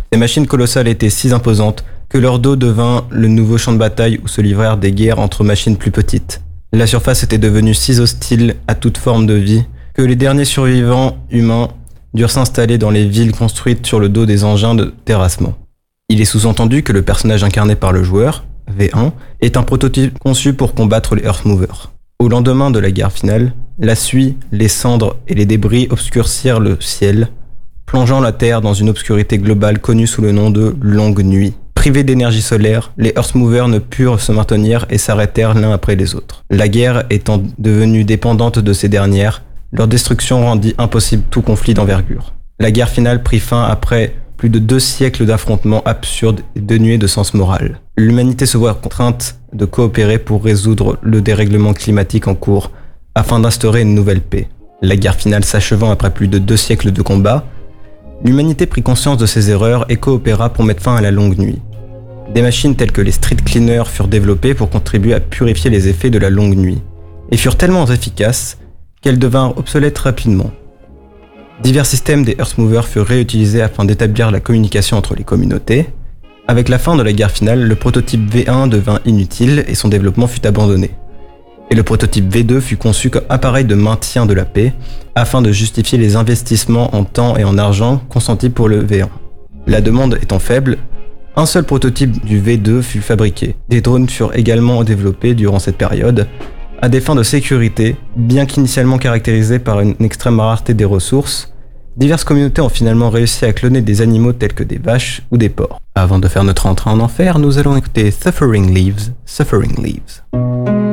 Ces machines colossales étaient si imposantes que leur dos devint le nouveau champ de bataille où se livrèrent des guerres entre machines plus petites. La surface était devenue si hostile à toute forme de vie que les derniers survivants humains durent s'installer dans les villes construites sur le dos des engins de terrassement. Il est sous-entendu que le personnage incarné par le joueur, V1, est un prototype conçu pour combattre les Earthmovers. Au lendemain de la guerre finale, la suie, les cendres et les débris obscurcirent le ciel, plongeant la Terre dans une obscurité globale connue sous le nom de Longue Nuit. Privés d'énergie solaire, les Earthmovers ne purent se maintenir et s'arrêtèrent l'un après les autres. La guerre étant devenue dépendante de ces dernières, leur destruction rendit impossible tout conflit d'envergure. La guerre finale prit fin après plus de 2 siècles d'affrontements absurdes et dénués de sens moral. L'humanité se voit contrainte de coopérer pour résoudre le dérèglement climatique en cours afin d'instaurer une nouvelle paix. La guerre finale s'achevant après plus de 2 siècles de combats, l'humanité prit conscience de ses erreurs et coopéra pour mettre fin à la longue nuit. Des machines telles que les street cleaners furent développées pour contribuer à purifier les effets de la longue nuit, et furent tellement efficaces qu'elles devinrent obsolètes rapidement. Divers systèmes des Earthmovers furent réutilisés afin d'établir la communication entre les communautés. Avec la fin de la guerre finale, le prototype V1 devint inutile et son développement fut abandonné. Et le prototype V2 fut conçu comme appareil de maintien de la paix, afin de justifier les investissements en temps et en argent consentis pour le V1. La demande étant faible, un seul prototype du V2 fut fabriqué. Des drones furent également développés durant cette période, à des fins de sécurité, bien qu'initialement caractérisées par une extrême rareté des ressources. Diverses communautés ont finalement réussi à cloner des animaux tels que des vaches ou des porcs. Avant de faire notre entrée en enfer, nous allons écouter Suffering Leaves.